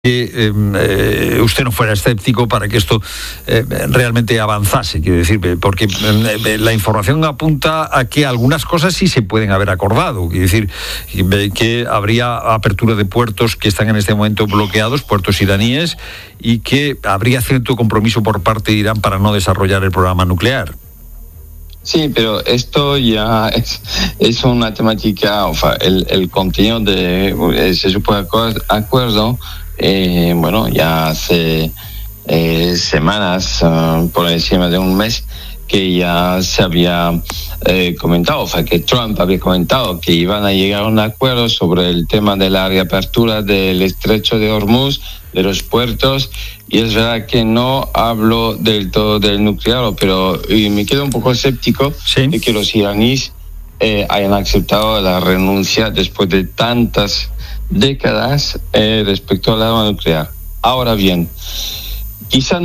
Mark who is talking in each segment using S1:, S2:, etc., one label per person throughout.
S1: que usted no fuera escéptico para que esto realmente avanzase, quiero decir, porque la información apunta a que algunas cosas sí se pueden haber acordado, quiero decir, que habría apertura de puertos que están en este momento bloqueados, puertos iraníes, y que habría cierto compromiso por parte de Irán para no desarrollar el programa nuclear.
S2: Sí, pero esto ya es una temática, o sea, el contenido de ese acuerdo, bueno, ya hace semanas, por encima de un mes, que ya se había comentado, o sea, que Trump había comentado que iban a llegar a un acuerdo sobre el tema de la reapertura del estrecho de Hormuz, de los puertos, y es verdad que no hablo del todo del nuclear, pero me quedo un poco escéptico de que los iraníes hayan aceptado la renuncia después de tantas décadas respecto al arma nuclear. Ahora bien, quizás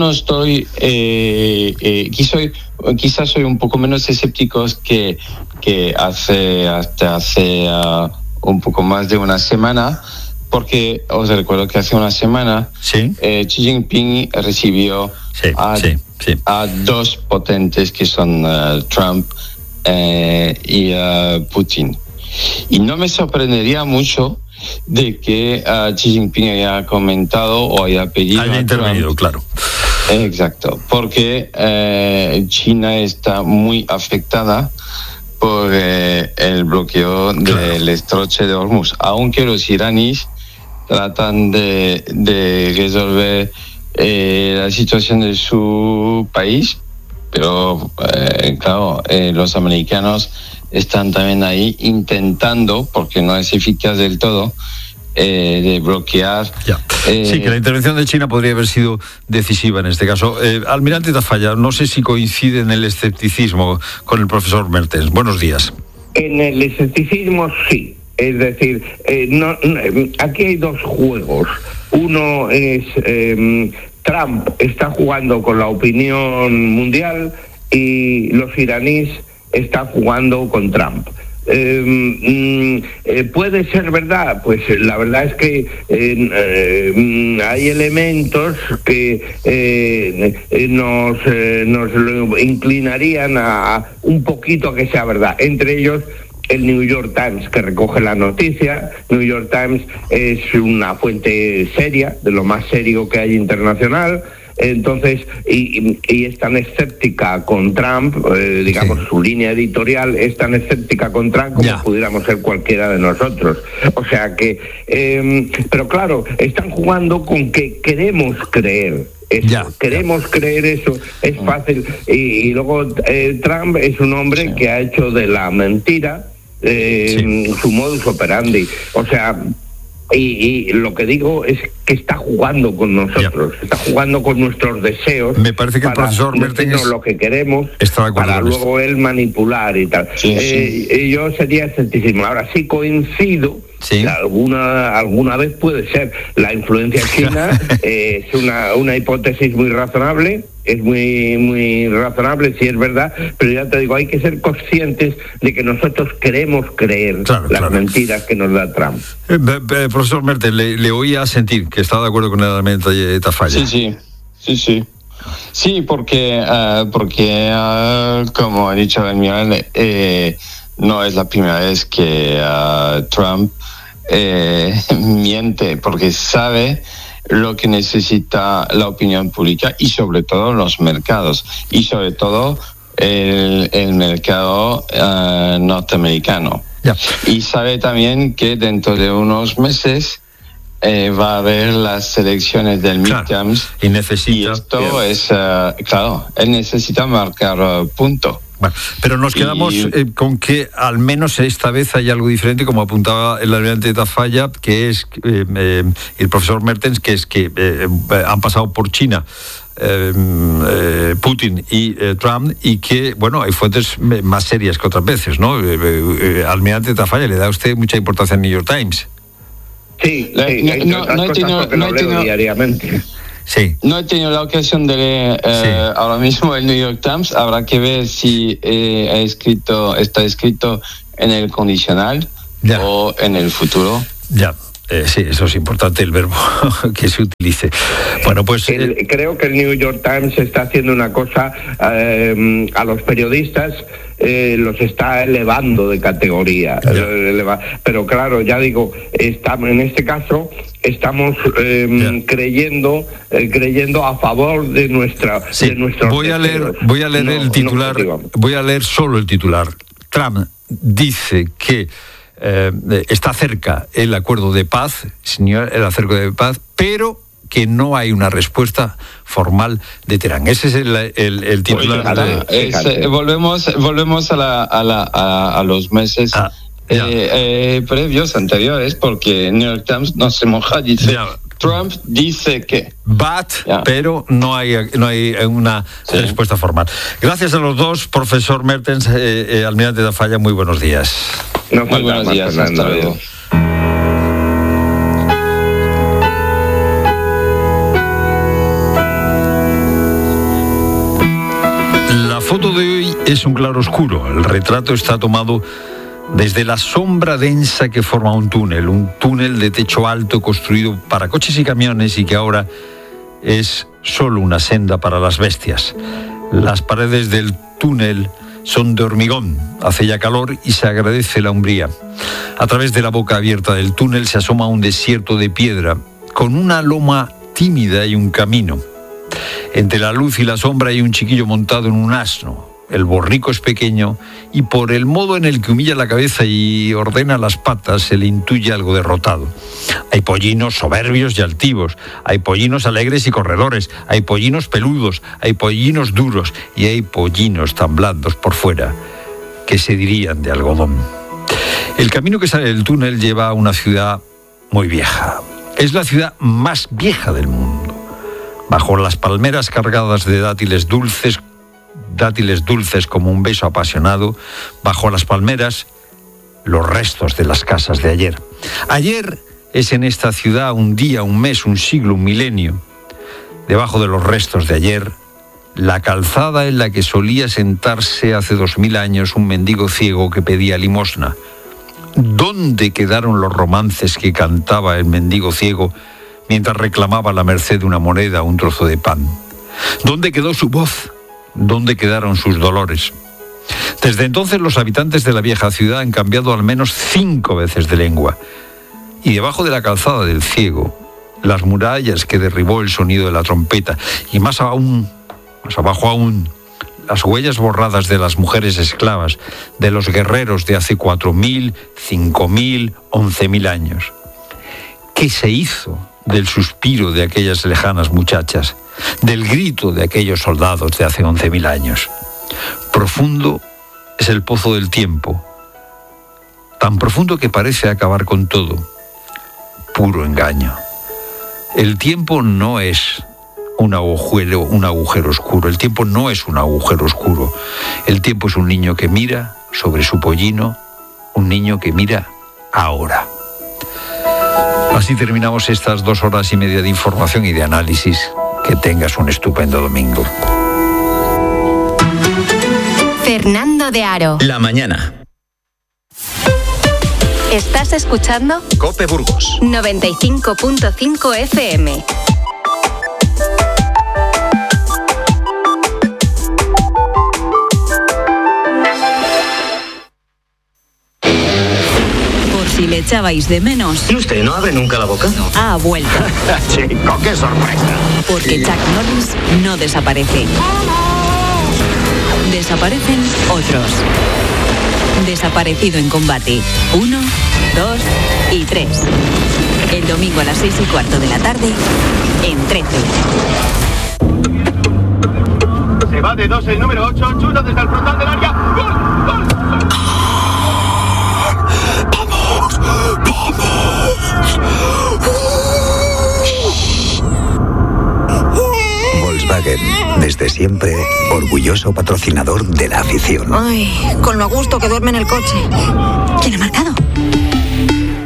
S2: soy un poco menos escéptico que hasta hace un poco más de una semana, porque os recuerdo que hace una semana Xi Jinping recibió a dos potentes que son Trump y Putin. Y no me sorprendería mucho de que Xi Jinping haya comentado o haya pedido
S1: haya intervenido, claro.
S2: Exacto, porque China está muy afectada por el bloqueo del estrecho de Hormuz, aunque los iraníes tratan de resolver la situación de su país, pero claro, los americanos están también ahí intentando, porque no es eficaz del todo, de bloquear.
S1: Sí, que la intervención de China podría haber sido decisiva en este caso. Almirante Tafalla, no sé si coincide en el escepticismo con el profesor Mertens. Buenos días.
S3: En el escepticismo sí. Es decir, aquí hay dos juegos. Uno es Trump está jugando con la opinión mundial y los iraníes están jugando con Trump. ¿Puede ser verdad? Pues la verdad es que hay elementos que nos lo inclinarían a un poquito a que sea verdad. Entre ellos, el New York Times, que recoge la noticia. New York Times es una fuente seria, de lo más serio que hay internacional. Entonces, y es tan escéptica con Trump, digamos, su línea editorial es tan escéptica con Trump como pudiéramos ser cualquiera de nosotros. O sea que, pero claro, están jugando con que queremos creer. Queremos creer eso, es fácil. Y luego Trump es un hombre que ha hecho de la mentira su modus operandi. O sea, y lo que digo es que está jugando con nosotros, está jugando con nuestros deseos.
S1: Me parece que el profesor Mertens
S3: lo que queremos para luego él manipular y tal. Yo sería escepticismo. Ahora sí coincido. Alguna vez puede ser. La influencia china es una hipótesis muy razonable. Es muy razonable, si es verdad, pero ya te digo, hay que ser conscientes de que nosotros queremos creer las mentiras que nos da Trump.
S1: Profesor Mertens, le oía sentir que estaba de acuerdo con el Almirante Tafalla.
S2: Sí, porque como ha dicho el almirante, no es la primera vez que Trump miente, porque sabe lo que necesita la opinión pública y sobre todo los mercados y sobre todo el mercado norteamericano. Y sabe también que dentro de unos meses va a haber las elecciones del midterms y esto es él necesita marcar punto.
S1: Bueno, pero nos quedamos con que al menos esta vez hay algo diferente, como apuntaba el almirante Tafalla, que es el profesor Mertens, que es que han pasado por China Putin y Trump, y que, bueno, hay fuentes más serias que otras veces, ¿no? Almirante Tafalla, ¿le da a usted mucha importancia al New York Times?
S3: Sí, no he tenido diariamente.
S2: No he tenido la ocasión de leer ahora mismo el New York Times. Habrá que ver si está escrito en el condicional o en el futuro.
S1: Sí, eso es importante, el verbo que se utilice. Bueno, pues...
S3: creo que el New York Times está haciendo una cosa a los periodistas, los está elevando de categoría. Pero claro, ya digo, en este caso estamos creyendo a favor de nuestra...
S1: Sí,
S3: de nuestros
S1: voy a leer el titular, voy a leer solo el titular. Trump dice que está cerca el acuerdo de paz, pero que no hay una respuesta formal de Teherán. Ese es el titular.
S2: Volvemos a los meses previos, anteriores, porque New York Times no se moja, dice... Trump dice que...
S3: pero
S1: no hay una respuesta formal. Gracias a los dos, profesor Mertens, almirante de Falla, muy buenos días.
S2: Muy buenos días, Fernando. Hasta luego.
S1: La foto de hoy es un claroscuro. El retrato está tomado desde la sombra densa que forma un túnel de techo alto construido para coches y camiones y que ahora es solo una senda para las bestias. Las paredes del túnel son de hormigón, hace ya calor y se agradece la umbría. A través de la boca abierta del túnel se asoma un desierto de piedra con una loma tímida y un camino. Entre la luz y la sombra hay un chiquillo montado en un asno. El borrico es pequeño y por el modo en el que humilla la cabeza y ordena las patas se le intuye algo derrotado. Hay pollinos soberbios y altivos, hay pollinos alegres y corredores, hay pollinos peludos, hay pollinos duros y hay pollinos tan blandos por fuera que se dirían de algodón. El camino que sale del túnel lleva a una ciudad muy vieja. Es la ciudad más vieja del mundo. Bajo las palmeras cargadas de dátiles dulces como un beso apasionado, bajo las palmeras, los restos de las casas de ayer. Ayer es en esta ciudad un día, un mes, un siglo, un milenio. Debajo de los restos de ayer, la calzada en la que solía sentarse hace 2000 años un mendigo ciego que pedía limosna. ¿Dónde quedaron los romances que cantaba el mendigo ciego mientras reclamaba la merced de una moneda o un trozo de pan? ¿Dónde quedó su voz? ¿Dónde quedaron sus dolores? Desde entonces los habitantes de la vieja ciudad han cambiado al menos 5 veces de lengua. Y debajo de la calzada del ciego, las murallas que derribó el sonido de la trompeta, y más abajo aún, las huellas borradas de las mujeres esclavas, de los guerreros de hace 4.000, 5.000, 11.000 años. ¿Qué se hizo del suspiro de aquellas lejanas muchachas, del grito de aquellos soldados de hace 11.000 años? Profundo es el pozo del tiempo, tan profundo que parece acabar con todo. Puro engaño. El tiempo no es un agujero oscuro. El tiempo no es un agujero oscuro. El tiempo es un niño que mira sobre su pollino, un niño que mira ahora. Así terminamos estas 2 horas y media de información y de análisis. Que tengas un estupendo domingo.
S4: Fernando de Aro.
S5: La mañana.
S4: ¿Estás escuchando?
S5: COPE Burgos
S4: 95.5 FM.
S6: Si le echabais de menos.
S5: ¿Y usted no abre nunca la boca? No.
S6: Ha vuelto.
S5: Chico, qué sorpresa.
S6: Porque Chuck Norris no desaparece. Desaparecen otros. Desaparecido en combate. 1, 2 y 3. El domingo a las 6:15 de la tarde en 13.
S7: Se va de 2 el número 8, chuta desde el frontal del área. ¡Gol! ¡Gol!
S8: Volkswagen, desde siempre, orgulloso patrocinador de la afición.
S9: Ay, con lo a gusto que duerme en el coche.
S6: ¿Quién ha marcado?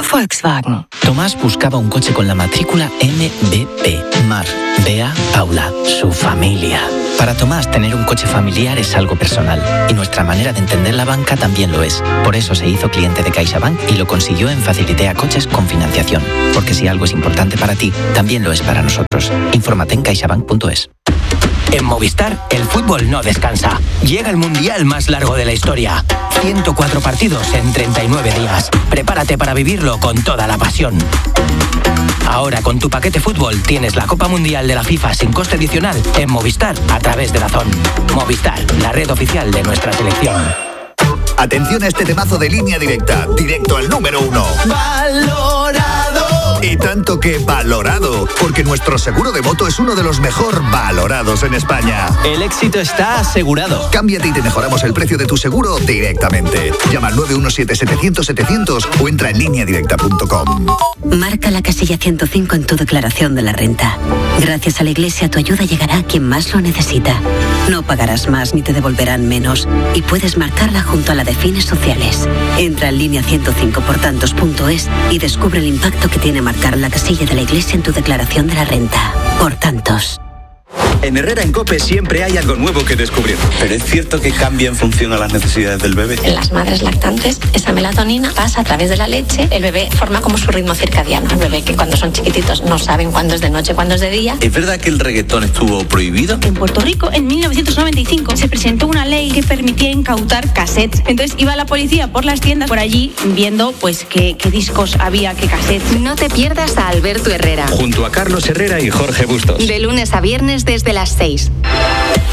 S9: Volkswagen.
S10: Tomás buscaba un coche con la matrícula MBP. Mar, Bea, Paula, su familia. Para Tomás, tener un coche familiar es algo personal. Y nuestra manera de entender la banca también lo es. Por eso se hizo cliente de CaixaBank y lo consiguió en Facilitea Coches con financiación. Porque si algo es importante para ti, también lo es para nosotros. Infórmate en caixabank.es.
S11: En Movistar, el fútbol no descansa. Llega el mundial más largo de la historia. 104 partidos en 39 días. Prepárate para vivirlo con toda la pasión. Ahora con tu paquete fútbol tienes la Copa Mundial de la FIFA sin coste adicional en Movistar a través de DAZN. Movistar, la red oficial de nuestra selección.
S12: Atención a este temazo de Línea Directa, directo al número 1. ¡Valorado! Y tanto que valorado, porque nuestro seguro de moto es uno de los mejor valorados en España.
S13: El éxito está asegurado.
S12: Cámbiate y te mejoramos el precio de tu seguro directamente. Llama al 917-700-700 o entra en lineadirecta.com.
S14: Marca la casilla 105 en tu declaración de la renta. Gracias a la Iglesia, tu ayuda llegará a quien más lo necesita. No pagarás más ni te devolverán menos. Y puedes marcarla junto a la de fines sociales. Entra en línea105portantos.es y descubre el impacto que tiene marcar la casilla de la Iglesia en tu declaración de la renta. Por tantos.
S15: En Herrera en COPE siempre hay algo nuevo que descubrir. Pero es cierto que cambia en función a las necesidades del bebé.
S16: En las madres lactantes, esa melatonina pasa a través de la leche. El bebé forma como su ritmo circadiano. El bebé que cuando son chiquititos no saben cuándo es de noche, cuándo es de día.
S15: ¿Es verdad que el reggaetón estuvo prohibido?
S17: En Puerto Rico, en 1995, se presentó una ley que permitía incautar cassettes. Entonces iba la policía por las tiendas por allí viendo pues qué discos había, qué cassettes.
S4: No te pierdas a Alberto Herrera.
S15: Junto a Carlos Herrera y Jorge Bustos.
S4: De lunes a viernes desde las 6.